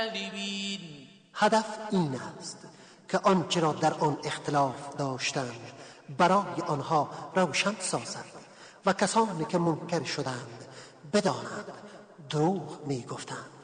هدف این است که آنچه را در آن اختلاف داشتند برای آنها روشن سازد و کسانی که منکر شدند بدانند دروغ می گفتند.